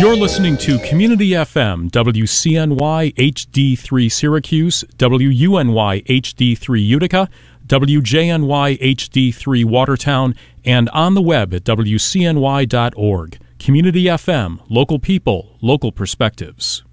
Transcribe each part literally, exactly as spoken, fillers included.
You're listening to Community F M, W C N Y H D three Syracuse, W U N Y H D three Utica, W J N Y H D three Watertown, and on the web at W C N Y dot org. Community F M, local people, local perspectives.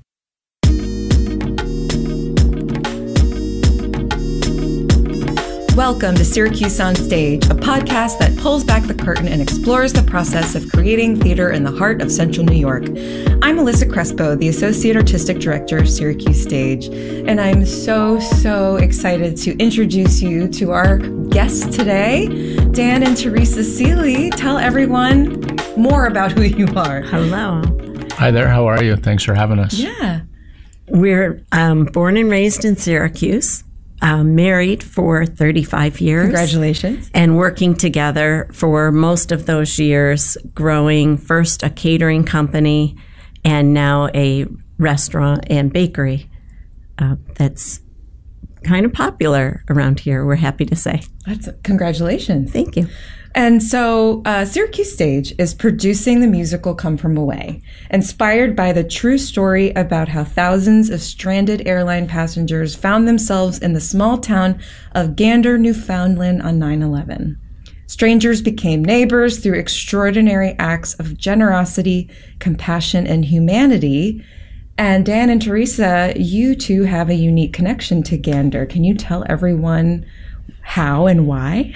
Welcome to Syracuse on Stage, a podcast that pulls back the curtain and explores the process of creating theater in the heart of Central New York. I'm Alyssa Crespo, the Associate Artistic Director of Syracuse Stage, and I'm so, so excited to introduce you to our guests today. Dan and Teresa Seeley, tell everyone more about who you are. Hello. Hi there, how are you? Thanks for having us. Yeah. We're um, born and raised in Syracuse. Uh, married for thirty-five years. Congratulations. And working together for most of those years, growing first a catering company and now a restaurant and bakery uh, that's kind of popular around here, we're happy to say. That's congratulations. Thank you. And so uh, Syracuse Stage is producing the musical Come From Away, inspired by the true story about how thousands of stranded airline passengers found themselves in the small town of Gander, Newfoundland on nine eleven. Strangers became neighbors through extraordinary acts of generosity, compassion, and humanity. And Dan and Teresa, you two have a unique connection to Gander. Can you tell everyone how and why?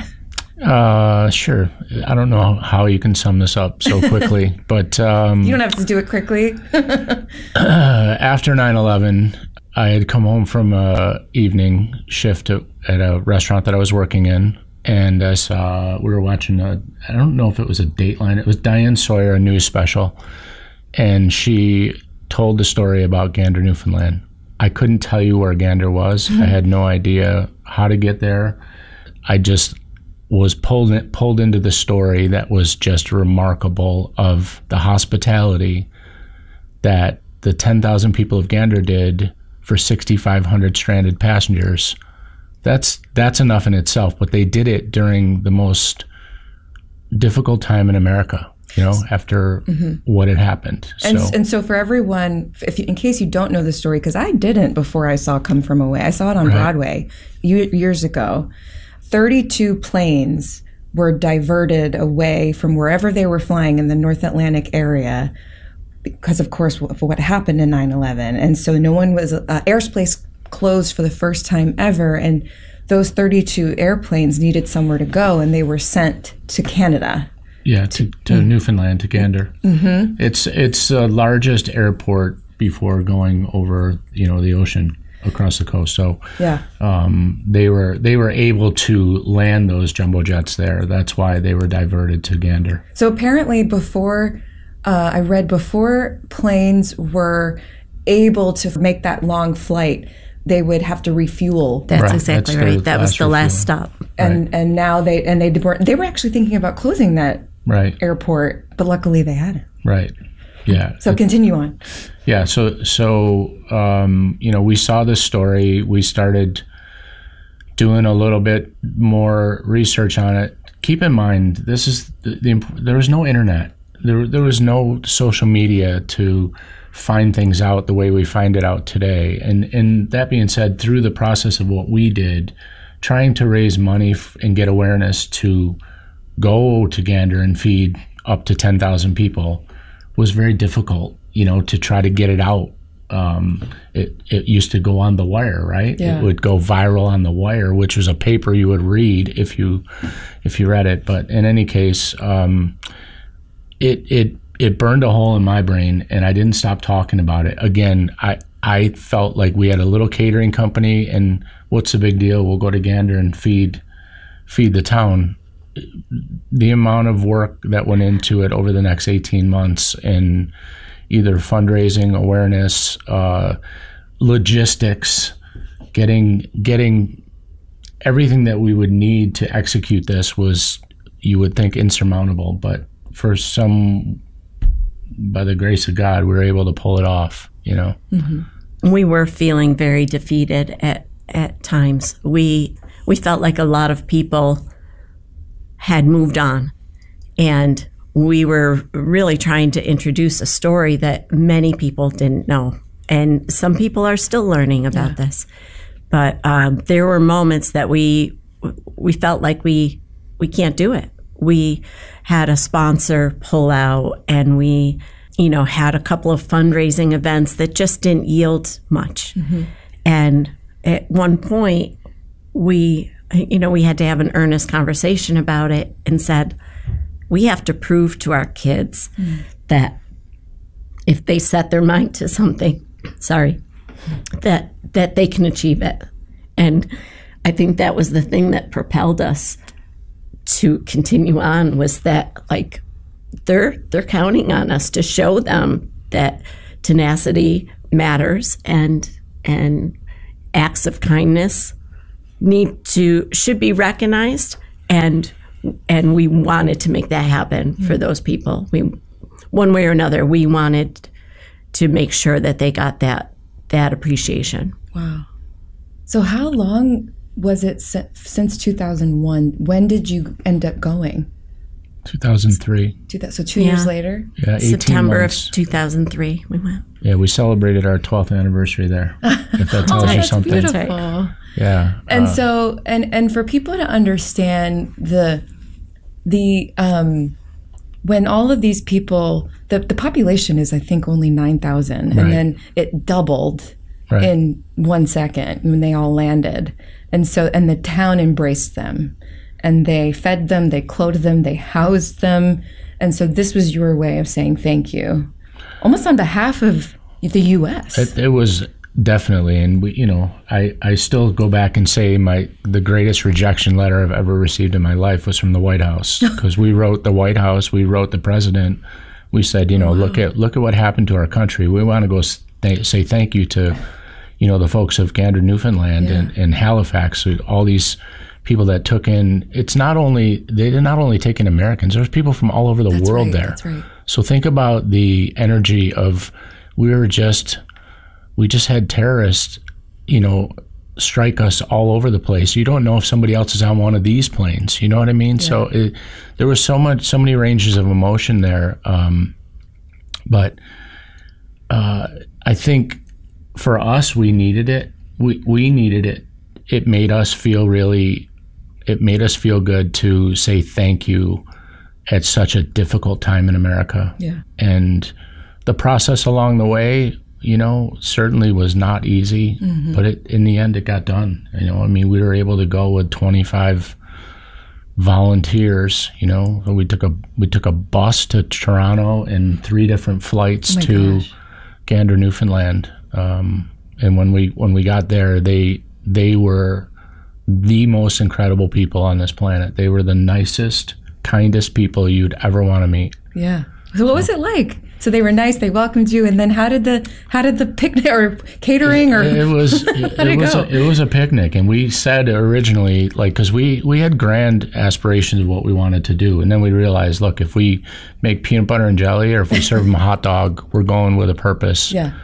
Uh, sure. I don't know how you can sum this up so quickly, but... Um, you don't have to do it quickly. uh, after nine eleven, I had come home from a evening shift at, at a restaurant that I was working in, and I saw, we were watching a, I don't know if it was a Dateline, it was Diane Sawyer, a news special, and she told the story about Gander, Newfoundland. I couldn't tell you where Gander was. Mm-hmm. I had no idea how to get there. I just... was pulled in, pulled into the story that was just remarkable of the hospitality that the ten thousand people of Gander did for sixty-five hundred stranded passengers. That's that's enough in itself, but they did it during the most difficult time in America, you know, after mm-hmm. what had happened. And so, and so for everyone, if you, in case you don't know the story, because I didn't before I saw Come From Away, I saw it on right. Broadway years ago. thirty-two planes were diverted away from wherever they were flying in the North Atlantic area because, of course, of what happened in nine eleven. And so no one was, uh, airspace closed for the first time ever. And those thirty-two airplanes needed somewhere to go, and they were sent to Canada. Yeah, to, to mm-hmm. Newfoundland, to Gander. Mm-hmm. It's it's the largest airport before going over, you know, the ocean across the coast. So yeah, um, they were they were able to land those jumbo jets there. That's why they were diverted to Gander. So apparently, before uh, I read before planes were able to make that long flight, they would have to refuel. That's right. exactly That's right. That was the last stop. And right. and now they and they were they were actually thinking about closing that right. airport, but luckily they hadn't. Right. Yeah. So continue on. Yeah. So, so um, you know, we saw this story. We started doing a little bit more research on it. Keep in mind, this is the, the there was no internet. There, there was no social media to find things out the way we find it out today. And, and that being said, through the process of what we did, trying to raise money f- and get awareness to go to Gander and feed up to ten thousand people was very difficult, you know, to try to get it out. Um, it, it used to go on The Wire, right? Yeah. It would go viral on The Wire, which was a paper you would read if you if you read it. But in any case, um, it it it burned a hole in my brain, and I didn't stop talking about it. Again, I I felt like we had a little catering company, and what's the big deal? We'll go to Gander and feed feed the town. The amount of work that went into it over the next eighteen months in either fundraising, awareness, uh, logistics, getting getting everything that we would need to execute this was, you would think, insurmountable. But for some, by the grace of God, we were able to pull it off, you know. Mm-hmm. We were feeling very defeated at, at times. We we felt like a lot of people had moved on, and we were really trying to introduce a story that many people didn't know. And some people are still learning about yeah. this. But um, there were moments that we we felt like we we can't do it. We had a sponsor pull out, and we, you know, had a couple of fundraising events that just didn't yield much. Mm-hmm. And at one point, we, you know, we had to have an earnest conversation about it and said, we have to prove to our kids mm. that if they set their mind to something, sorry, that that they can achieve it. And I think that was the thing that propelled us to continue on, was that, like, they're they're counting on us to show them that tenacity matters, and and acts of kindness need to should be recognized, and and we wanted to make that happen for those people. We, one way or another, we wanted to make sure that they got that that appreciation. Wow. So how long was it since two thousand one? When did you end up going? two thousand three. So two yeah. years later? Yeah, September months. of two thousand three we went. Yeah, we celebrated our twelfth anniversary there, if that tells oh, you that's something. Beautiful. That's right. Yeah. And uh, so, and, and for people to understand the, the um, when all of these people, the, the population is, I think, only nine thousand, right. and then it doubled right. in one second when they all landed. And so, and the town embraced them, and they fed them, they clothed them, they housed them. And so this was your way of saying thank you, almost on behalf of the U S. It, it was definitely, and we, you know, I, I still go back and say my the greatest rejection letter I've ever received in my life was from the White House, because we wrote the White House, we wrote the president. We said, you know, wow. look at look at what happened to our country. We want to go th- say thank you to, you know, the folks of Gander, Newfoundland, yeah. and, and Halifax, all these people that took in. It's not only they did not only take in Americans. There's people from all over the that's world right, there. That's right. So think about the energy of we were just we just had terrorists, you know, strike us all over the place. You don't know if somebody else is on one of these planes. You know what I mean? Yeah. So it, there was so much, so many ranges of emotion there. Um, but uh, I think for us, we needed it. We we needed it. It made us feel really. It made us feel good to say thank you at such a difficult time in America. Yeah. And the process along the way, you know, certainly was not easy, mm-hmm. but it, in the end, it got done. You know, I mean, we were able to go with twenty-five volunteers. You know, we took a we took a bus to Toronto and three different flights oh to gosh. Gander, Newfoundland. Um, and when we when we got there, they they were the most incredible people on this planet. They were the nicest, kindest people you'd ever want to meet. Yeah. So what was it like? So they were nice. They welcomed you, and then how did the how did the picnic or catering or it, it was it, it was a, it was a picnic, and we said originally, like, because we we had grand aspirations of what we wanted to do, and then we realized, look, if we make peanut butter and jelly, or if we serve them a hot dog, we're going with a purpose. Yeah.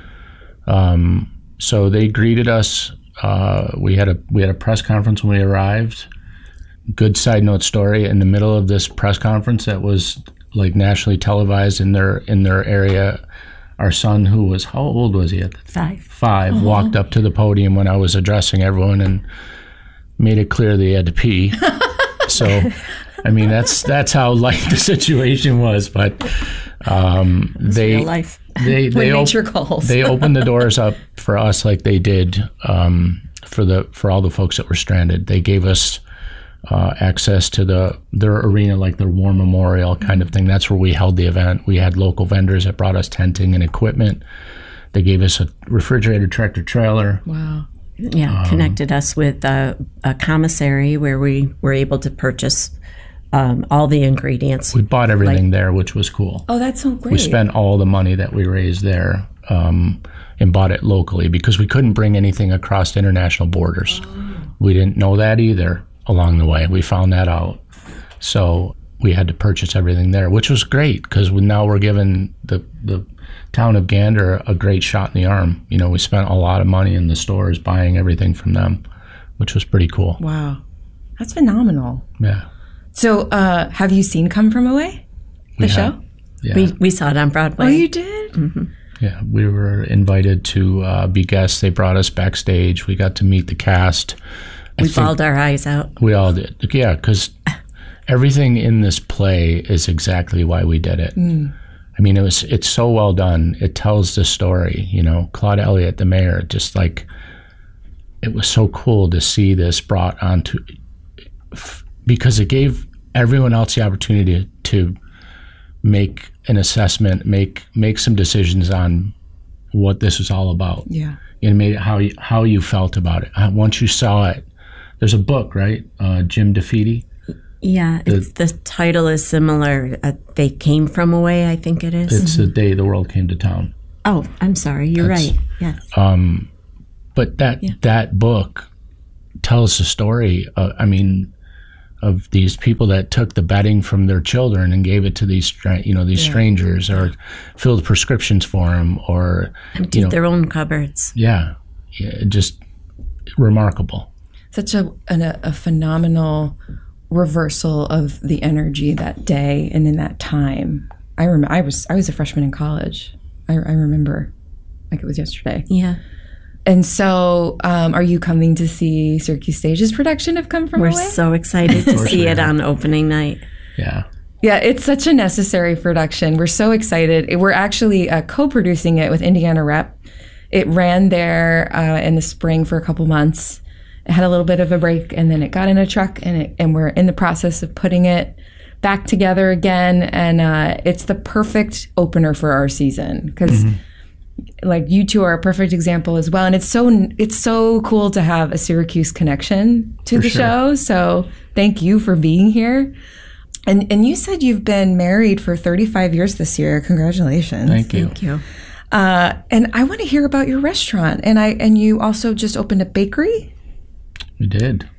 Um. So they greeted us. Uh, we had a we had a press conference when we arrived. Good side note story: in the middle of this press conference that was like nationally televised in their in their area, our son, who was how old was he at the five five uh-huh. walked up to the podium when I was addressing everyone and made it clear that he had to pee. So I mean, that's that's how light the situation was. But um, they real life. they they, when op- nature calls. they opened the doors up for us like they did um, for the for all the folks that were stranded. They gave us uh, access to the their arena, like their war memorial kind of thing. That's where we held the event. We had local vendors that brought us tenting and equipment. They gave us a refrigerated tractor trailer. Wow. Yeah, um, connected us with a, a commissary where we were able to purchase um, all the ingredients. We bought everything like, there, which was cool. Oh, that's so great. We spent all the money that we raised there um, and bought it locally because we couldn't bring anything across international borders. Oh. We didn't know that either along the way. We found that out. So we had to purchase everything there, which was great because we, now we're giving the, the town of Gander a great shot in the arm. You know, we spent a lot of money in the stores buying everything from them, which was pretty cool. Wow. That's phenomenal. Yeah. So uh, have you seen Come From Away? The We show? had- Yeah. We we saw it on Broadway. Oh, you did? Yeah, we were invited to uh, be guests. They brought us backstage. We got to meet the cast. I we think bawled our eyes out. we all did. Yeah, because everything in this play is exactly why we did it. I mean, it was it's so well done. It tells the story. You know, Claude Elliott, the mayor, just like it was so cool to see this brought onto because it gave everyone else the opportunity to make an assessment, make make some decisions on what this was all about. Yeah. And made it how you, how you felt about it. Uh, once you saw it, there's a book, right? Uh, Jim DeFeeti. Yeah, it's, the title is similar. Uh, they came from away, I think it is. It's the day the world came to town. Oh, I'm sorry. You're That's- right. Yes. Um, but that Yeah. that book tells the story. Uh, I mean, of these people that took the bedding from their children and gave it to these, stra- you know, these strangers, or filled prescriptions for them, or Emptied you know, their own cupboards. yeah, yeah, just remarkable. Such a, an, a phenomenal reversal of the energy that day and in that time. I remember I was I was a freshman in college. I, I remember like it was yesterday. Yeah. And so, um, are you coming to see Syracuse Stage's production of Come From We're Away? so excited to see we it are. on opening night. Yeah, Yeah, it's such a necessary production. We're so excited. We're actually uh, co-producing it with Indiana Rep. It ran there uh, in the spring for a couple months. It had a little bit of a break, and then it got in a truck, and it, and we're in the process of putting it back together again. And uh, it's the perfect opener for our season because, like, you two are a perfect example as well. And it's so it's so cool to have a Syracuse connection to For the sure. show. So thank you for being here. And and you said you've been married for thirty-five years this year. Congratulations. thank you. Thank you. Uh, and I want to hear about your restaurant. And I and you also just opened a bakery. We did.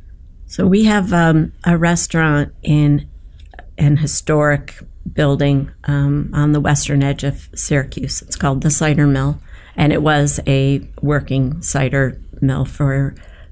So we have um, a restaurant in an historic building um, on the western edge of Syracuse. It's called the Cider Mill, and it was a working cider mill for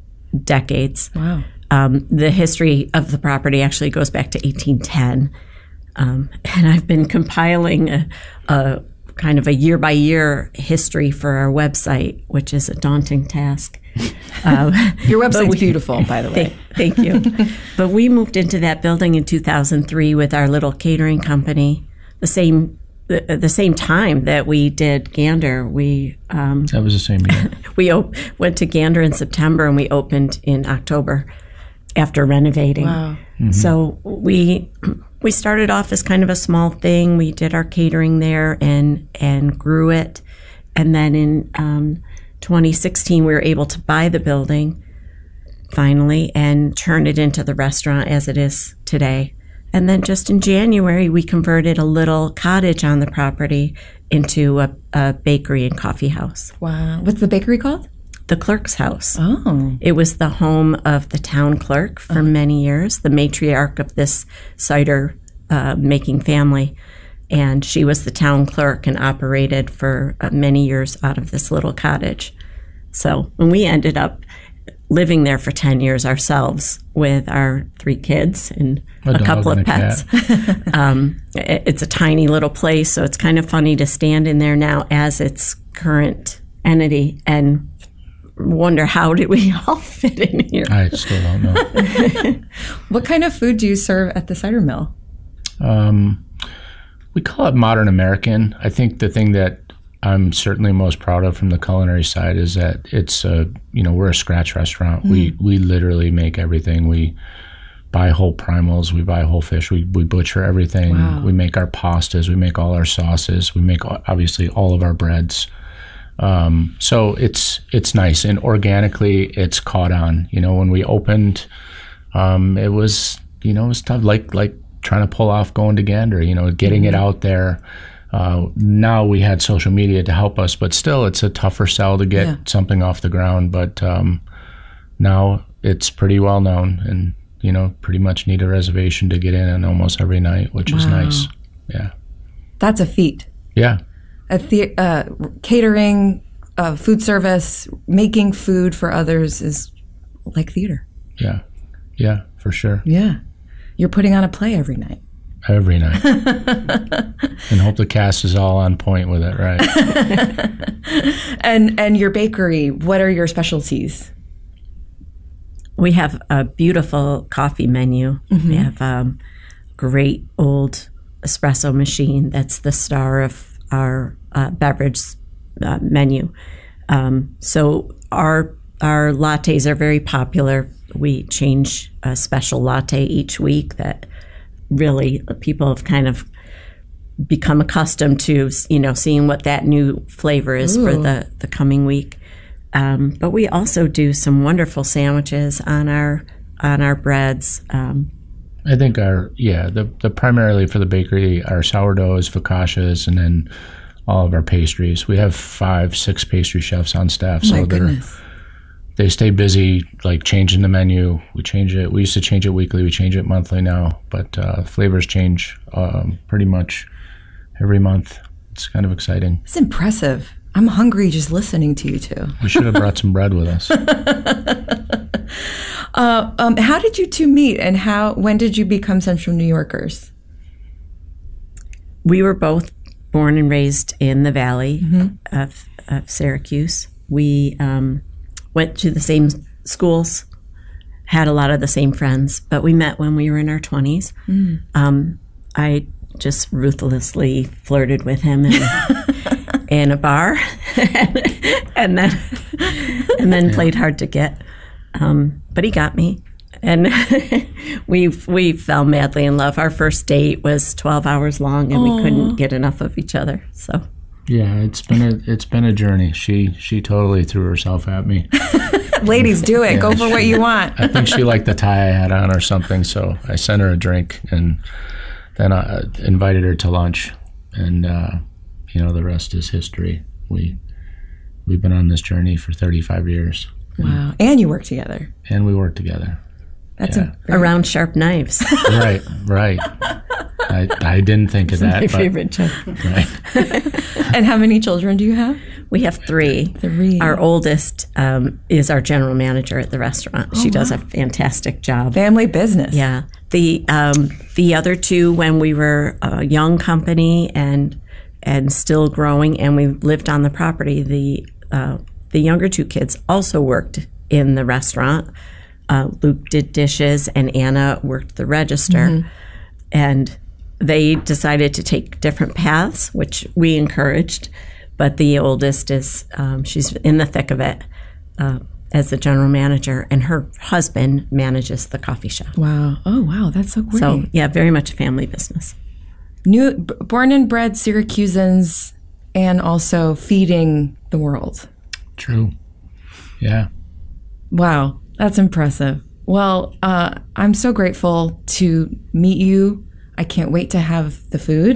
decades. Wow. Um, the history of the property actually goes back to eighteen ten, um, and I've been compiling a, a kind of a year-by-year history for our website, which is a daunting task. Um, Your but website's we- beautiful, by the way. Thank, thank you. But we moved into that building in two thousand three with our little catering company. The same, the, the same time that we did Gander, we um, That was the same year. we op- went to Gander in September and we opened in October after renovating. Wow. So we we started off as kind of a small thing. We did our catering there and and grew it, and then in um, twenty sixteen we were able to buy the building finally and turn it into the restaurant as it is today. And then just in January we converted a little cottage on the property into a, a bakery and coffee house, Wow. What's the bakery called? the Clerk's House. Oh. It was the home of the town clerk for many years, the matriarch of this cider uh, making family. And she was the town clerk and operated for uh, many years out of this little cottage. So when we ended up living there for ten years ourselves with our three kids and A a, dog couple and of a pets. um, it- it's a tiny little place, so it's kind of funny to stand in there now as its current entity and wonder how did we all fit in here. I still don't know. What kind of food do you serve at the cider mill? Um, we call it modern American. I think the thing that I'm certainly most proud of from the culinary side is that it's a, you know, we're a scratch restaurant. Mm. We we literally make everything. We buy whole primals. We buy whole fish. We we butcher everything. Wow. We make our pastas. We make all our sauces. We make obviously all of our breads. Um, so it's it's nice, and organically it's caught on. You know, when we opened, um, it was you know it was tough, like like trying to pull off going to Gander. You know, getting it out there. Uh, now we had social media to help us, but still, it's a tougher sell to get Yeah. something off the ground. But um, now it's pretty well known, and you know, pretty much need a reservation to get in on almost every night, which is Wow. nice. Yeah, That's a feat. yeah. A the, uh, catering, uh, food service, making food for others is like theater. Yeah, yeah, for sure. Yeah. You're putting on a play every night. Every night. And hope the cast is all on point with it, right? and and your bakery, what are your specialties? We have a beautiful coffee menu. Mm-hmm. We have a great old espresso machine that's the star of our uh, beverage uh, menu. Um, so our our lattes are very popular. We change a special latte each week that really people have kind of become accustomed to, you know, seeing what that new flavor is Ooh. for the, the coming week. Um, but we also do some wonderful sandwiches on our on our breads. Um, I think our yeah the the primarily for the bakery, our sourdoughs, focaccias, and then all of our pastries. We have five, six pastry chefs on staff, so My they're goodness. they stay busy, like changing the menu. We change it. We used to change it weekly. We change it monthly now, but uh, flavors change um, pretty much every month. It's kind of exciting. It's impressive. I'm hungry just listening to you two. We should have brought some bread with us. uh, um, how did you two meet, and how? When did you become Central New Yorkers? We were both born and raised in the Valley mm-hmm. of, of Syracuse. We um, went to the same schools, had a lot of the same friends, but we met when we were in our twenties. Mm. Um, I just ruthlessly flirted with him in, in a bar, and then and then yeah. played hard to get. Um, but he got me, and we we fell madly in love. Our first date was twelve hours long, and Aww. we couldn't get enough of each other. So. Yeah, it's been a it's been a journey. She she totally threw herself at me. Ladies, do it. Yeah, Go for she, what you want. I think she liked the tie I had on or something, so I sent her a drink, and then I invited her to lunch, and uh, you know, the rest is history. We we've been on this journey for thirty-five years. Wow, and you work together. And we work together. That's yeah. a, around sharp knives. Right, right. I, I didn't think of that. My but, favorite joke. Right. And how many children do you have? We have three. Three. Our oldest um, is our general manager at the restaurant. Oh, she does wow. a fantastic job. Family business. Yeah. The um, the other two, when we were a young company and and still growing, and we lived on the property, the uh, the younger two kids also worked in the restaurant. Uh, Luke did dishes, and Anna worked the register, mm-hmm. and they decided to take different paths, which we encouraged. But the oldest is, um, she's in the thick of it uh, as the general manager, and her husband manages the coffee shop. Wow. Oh, wow. That's so great. So, yeah, very much a family business. New, b- born and bred Syracusans, and also feeding the world. True. Yeah. Wow. That's impressive. Well, uh, I'm so grateful to meet you. I can't wait to have the food.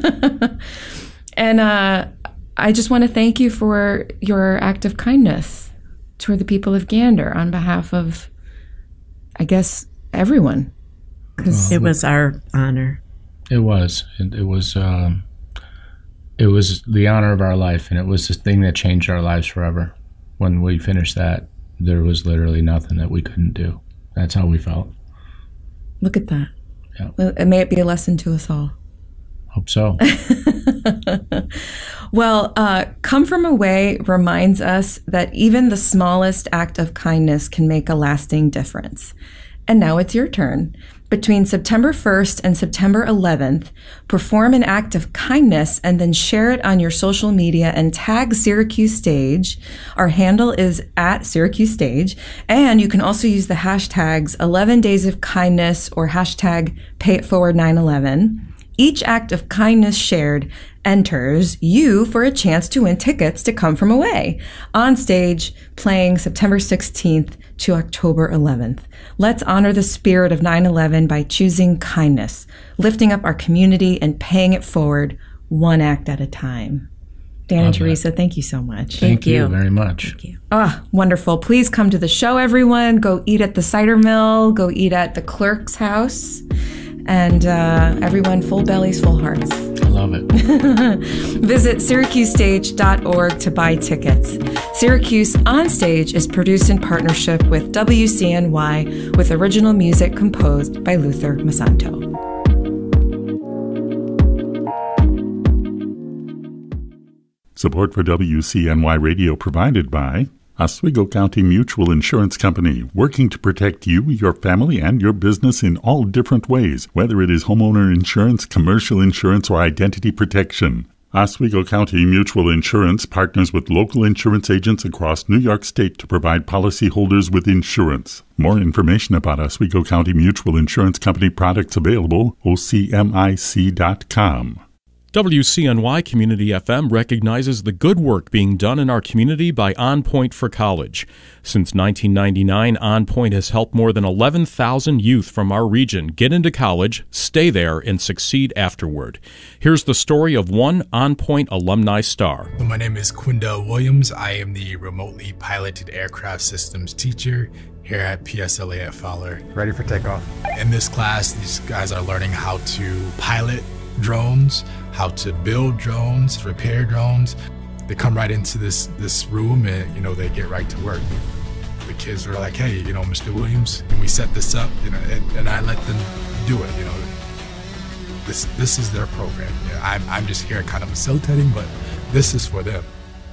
And uh, I just want to thank you for your act of kindness toward the people of Gander on behalf of, I guess, everyone. Because it was our honor. It was. It, it was. Um, it was the honor of our life, and it was the thing that changed our lives forever. When we finished that, there was literally nothing that we couldn't do. That's how we felt. Look at that. Yeah. Well, may it be a lesson to us all. Hope so. Well, uh, Come From Away reminds us that even the smallest act of kindness can make a lasting difference. And now it's your turn. Between September first and September eleventh, perform an act of kindness and then share it on your social media and tag Syracuse Stage. Our handle is at Syracuse Stage. And you can also use the hashtags eleven Days of Kindness or hashtag Pay It Forward nine eleven. Each act of kindness shared enters you for a chance to win tickets to Come From Away on stage, playing September sixteenth to October eleventh. Let's honor the spirit of nine eleven by choosing kindness, lifting up our community, and paying it forward one act at a time. Dan Love and Teresa, that. Thank you so much. Thank, thank you. you very much. Thank you. Ah, wonderful. Please come to the show, everyone. Go eat at the cider mill. Go eat at the clerk's house. And uh, everyone, full bellies, full hearts. I love it. Visit Syracuse Stage dot org to buy tickets. Syracuse On Stage is produced in partnership with W C N Y with original music composed by Luther Masanto. Support for W C N Y Radio provided by Oswego County Mutual Insurance Company, working to protect you, your family, and your business in all different ways, whether it is homeowner insurance, commercial insurance, or identity protection. Oswego County Mutual Insurance partners with local insurance agents across New York State to provide policyholders with insurance. More information about Oswego County Mutual Insurance Company products available, O C M I C dot com. W C N Y Community F M recognizes the good work being done in our community by On Point for College. Since nineteen ninety-nine, On Point has helped more than eleven thousand youth from our region get into college, stay there, and succeed afterward. Here's the story of one On Point alumni star. My name is Quindell Williams. I am the remotely piloted aircraft systems teacher here at P S L A at Fowler. Ready for takeoff. In this class, these guys are learning how to pilot drones, how to build drones, repair drones. They come right into this this room and, you know, they get right to work. The kids were like, hey, you know, Mister Williams, can we set this up? You know, and, and I let them do it, you know. This this is their program. You know, I'm, I'm just here kind of facilitating, but this is for them.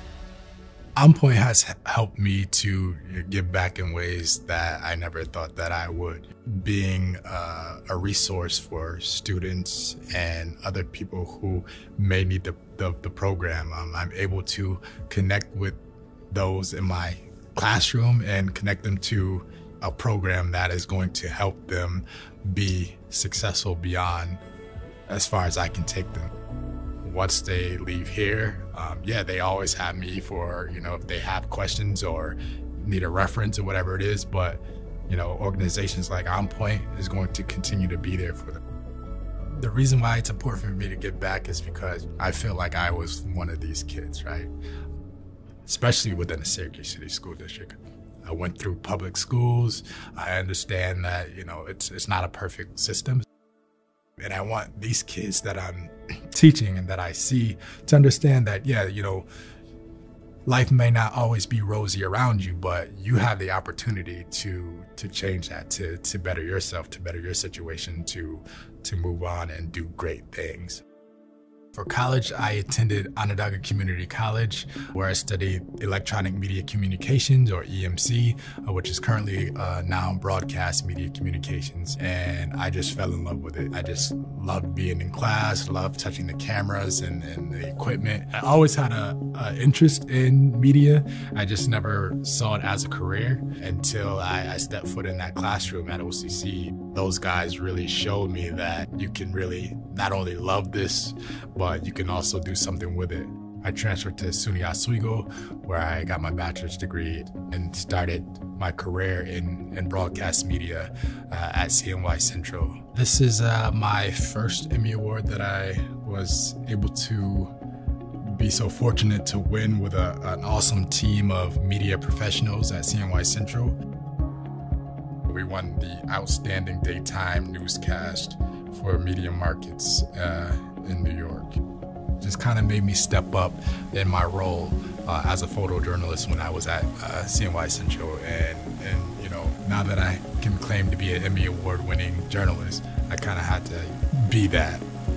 On Point has helped me to give back in ways that I never thought that I would. Being uh, a resource for students and other people who may need the, the, the program, um, I'm able to connect with those in my classroom and connect them to a program that is going to help them be successful beyond as far as I can take them. Once they leave here, um, yeah, they always have me for, you know, if they have questions or need a reference or whatever it is, but, you know, organizations like On Point is going to continue to be there for them. The reason why it's important for me to give back is because I feel like I was one of these kids, right? Especially within the Syracuse City School District. I went through public schools. I understand that, you know, it's it's not a perfect system. And I want these kids that I'm teaching and that I see to understand that, yeah, you know, life may not always be rosy around you, but you have the opportunity to to change that, to to better yourself, to better your situation, to to move on and do great things. For college, I attended Onondaga Community College, where I studied Electronic Media Communications, or E M C, uh, which is currently uh, now Broadcast Media Communications. And I just fell in love with it. I just loved being in class, loved touching the cameras and, and the equipment. I always had a, a interest in media. I just never saw it as a career until I, I stepped foot in that classroom at O C C. Those guys really showed me that you can really not only love this, but you can also do something with it. I transferred to SUNY Oswego, where I got my bachelor's degree and started my career in, in broadcast media uh, at C N Y Central. This is uh, my first Emmy Award that I was able to be so fortunate to win with a, an awesome team of media professionals at C N Y Central. We won the Outstanding Daytime Newscast for Media Markets uh, in New York. Just kind of made me step up in my role uh, as a photojournalist when I was at uh, C N Y Central. And, and, you know, now that I can claim to be an Emmy Award-winning journalist, I kind of had to be that.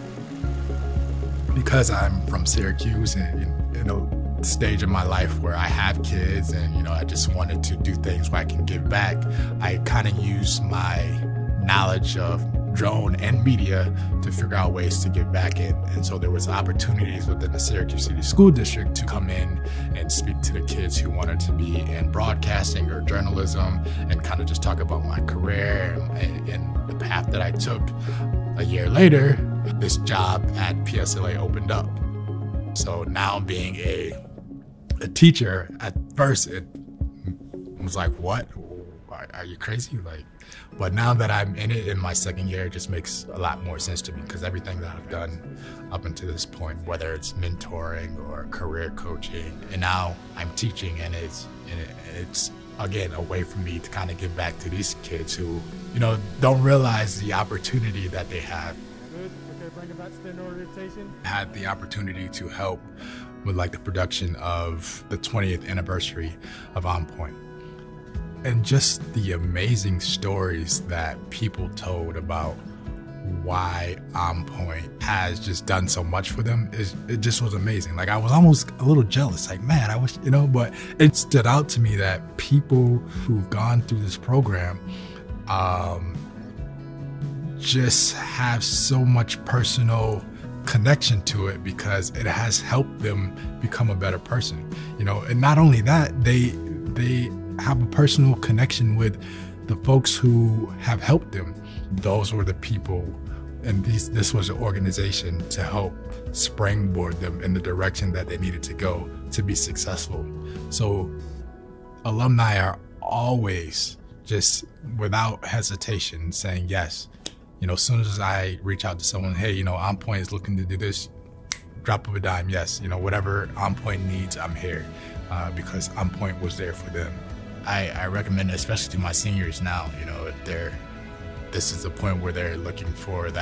Because I'm from Syracuse and, you know, stage of my life where I have kids and, you know, I just wanted to do things where I can give back, I kind of use my knowledge of drone and media to figure out ways to give back in. And so there was opportunities within the Syracuse City School District to come in and speak to the kids who wanted to be in broadcasting or journalism and kind of just talk about my career and, and the path that I took. A year later, this job at P S L A opened up. So now being a a teacher, at first it was like, what? Are you crazy? Like, but now that I'm in it in my second year, it just makes a lot more sense to me because everything that I've done up until this point, whether it's mentoring or career coaching, and now I'm teaching, and it's and it, it's again a way for me to kind of give back to these kids who, you know, don't realize the opportunity that they have. Good. Okay, bring it back to the orientation. Had the opportunity to help with like the production of the twentieth anniversary of On Point. And just the amazing stories that people told about why On Point has just done so much for them. It, it just was amazing. Like, I was almost a little jealous. Like, man, I wish, you know, but it stood out to me that people who've gone through this program um, just have so much personal connection to it because it has helped them become a better person, you know. And not only that, they they have a personal connection with the folks who have helped them. Those were the people, and these, this was an organization to help springboard them in the direction that they needed to go to be successful. So alumni are always just without hesitation saying yes. You know, as soon as I reach out to someone, hey, you know, On Point is looking to do this, drop of a dime, yes. You know, whatever On Point needs, I'm here uh, because On Point was there for them. I, I recommend, especially to my seniors now, you know, if they're, this is the point where they're looking for that